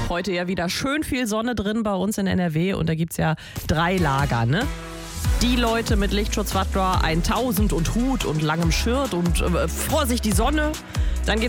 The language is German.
Heute ja wieder schön viel Sonne drin bei uns in NRW und da gibt es ja 3 Lager, ne? Die Leute mit Lichtschutzfaktor 1000 und Hut und langem Shirt und Vorsicht die Sonne.